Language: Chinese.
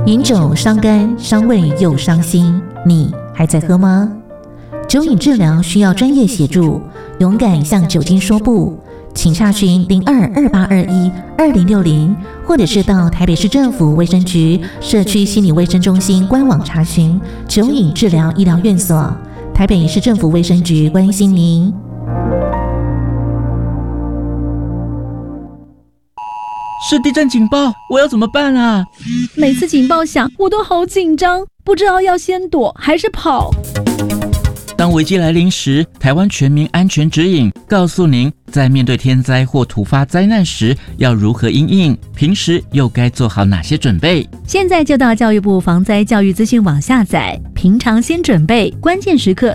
饮酒伤肝伤胃又伤心，你还在喝吗？酒瘾治疗需要专业协助，勇敢向酒精说不，请洽询0228212060，或者是到台北市政府卫生局社区心理卫生中心官网查询酒瘾治疗医疗院所。台北市政府卫生局关心您。 是地震警报，我要怎么办啊？ 每次警报响，我都好紧张，不知道要先躲还是跑。 当危机来临时，台湾全民安全指引告诉您，在面对天灾或突发灾难时要如何因应，平时又该做好哪些准备。 现在就到教育部防灾教育资讯网下载，平常先准备，关键时刻